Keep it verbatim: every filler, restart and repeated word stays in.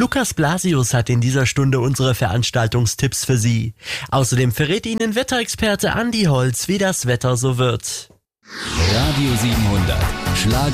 Lukas Blasius hat in dieser Stunde unsere Veranstaltungstipps für Sie. Außerdem verrät Ihnen Wetterexperte Andi Holz, wie das Wetter so wird. Radio siebenhundert. Schlager